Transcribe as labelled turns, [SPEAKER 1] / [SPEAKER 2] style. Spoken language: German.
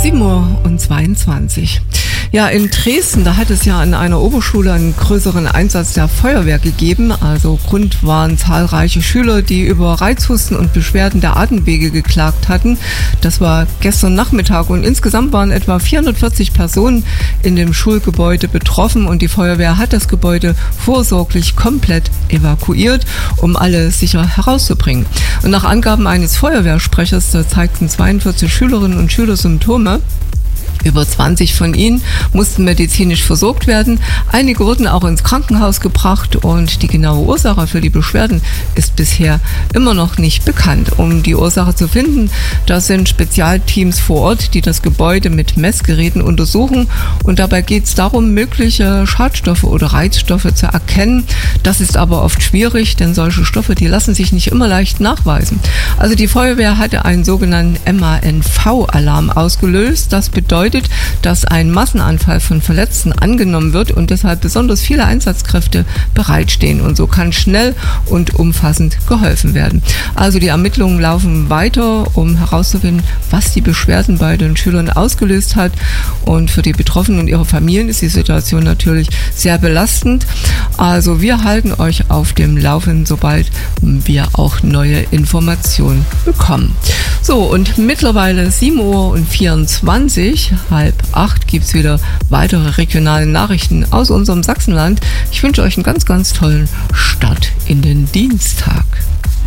[SPEAKER 1] 7:22 Uhr. Ja, in Dresden, da hat es ja an einer Oberschule einen größeren Einsatz der Feuerwehr gegeben. Also Grund waren zahlreiche Schüler, die über Reizhusten und Beschwerden der Atemwege geklagt hatten. Das war gestern Nachmittag und insgesamt waren etwa 440 Personen in dem Schulgebäude betroffen und die Feuerwehr hat das Gebäude vorsorglich komplett evakuiert, um alle sicher herauszubringen. Und nach Angaben eines Feuerwehrsprechers, da zeigten 42 Schülerinnen und Schüler Symptome. Über 20 von ihnen mussten medizinisch versorgt werden. Einige wurden auch ins Krankenhaus gebracht und die genaue Ursache für die Beschwerden ist bisher immer noch nicht bekannt. Um die Ursache zu finden, da sind Spezialteams vor Ort, die das Gebäude mit Messgeräten untersuchen und dabei geht es darum, mögliche Schadstoffe oder Reizstoffe zu erkennen. Das ist aber oft schwierig, denn solche Stoffe, die lassen sich nicht immer leicht nachweisen. Also die Feuerwehr hatte einen sogenannten MANV-Alarm ausgelöst. Das bedeutet, dass ein Massenanfall von Verletzten angenommen wird und deshalb besonders viele Einsatzkräfte bereitstehen. Und so kann schnell und umfassend geholfen werden. Also die Ermittlungen laufen weiter, um herauszufinden, was die Beschwerden bei den Schülern ausgelöst hat. Und für die Betroffenen und ihre Familien ist die Situation natürlich sehr belastend. Also wir halten euch auf dem Laufenden, sobald wir auch neue Informationen bekommen. So, und mittlerweile 7:24 Uhr, 7:30 gibt es wieder weitere regionale Nachrichten aus unserem Sachsenland. Ich wünsche euch einen ganz, ganz tollen Start in den Dienstag.